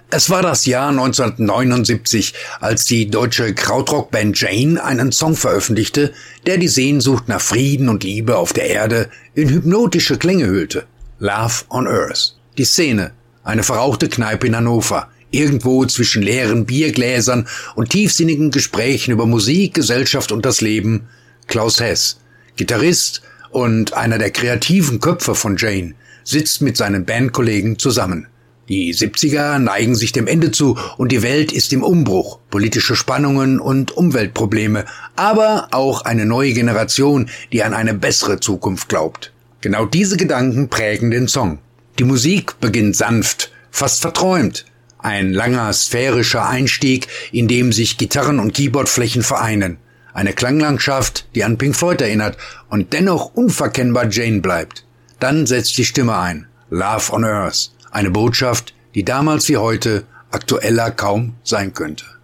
Es war das Jahr 1979, als die deutsche Krautrock-Band Jane einen Song veröffentlichte, der die Sehnsucht nach Frieden und Liebe auf der Erde in hypnotische Klänge hüllte. Love on Earth. Die Szene: eine verrauchte Kneipe in Hannover, irgendwo zwischen leeren Biergläsern und tiefsinnigen Gesprächen über Musik, Gesellschaft und das Leben. Klaus Hess, Gitarrist und einer der kreativen Köpfe von Jane, sitzt mit seinen Bandkollegen zusammen. Die 70er neigen sich dem Ende zu und die Welt ist im Umbruch, politische Spannungen und Umweltprobleme, aber auch eine neue Generation, die an eine bessere Zukunft glaubt. Genau diese Gedanken prägen den Song. Die Musik beginnt sanft, fast verträumt. Ein langer sphärischer Einstieg, in dem sich Gitarren- und Keyboardflächen vereinen. Eine Klanglandschaft, die an Pink Floyd erinnert und dennoch unverkennbar Jane bleibt. Dann setzt die Stimme ein. Love on Earth. Eine Botschaft, die damals wie heute aktueller kaum sein könnte.